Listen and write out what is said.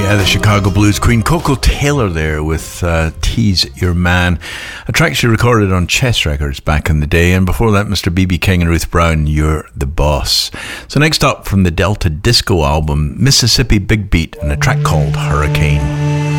Yeah, the Chicago Blues Queen, Coco Taylor there with Tease Your Man. A track she recorded on Chess Records back in the day, and before that Mr. B.B. King and Ruth Brown, You're the Boss. So next up from the Delta Disco album, Mississippi Big Beat, and a track called Hurricane.